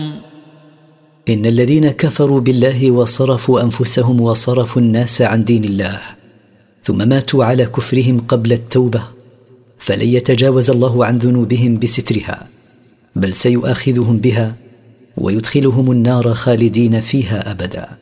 إن الذين كفروا بالله وصرفوا أنفسهم وصرفوا الناس عن دين الله ثم ماتوا على كفرهم قبل التوبة فلن يتجاوز الله عن ذنوبهم بسترها، بل سيؤاخذهم بها ويدخلهم النار خالدين فيها أبدا.